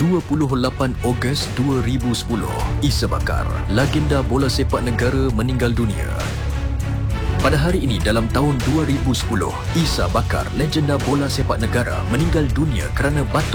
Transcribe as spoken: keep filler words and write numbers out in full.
dua puluh lapan Ogos dua ribu sepuluh, Isa Bakar, legenda bola sepak negara meninggal dunia. Pada hari ini dalam tahun dua ribu sepuluh, Isa Bakar, legenda bola sepak negara meninggal dunia kerana batuk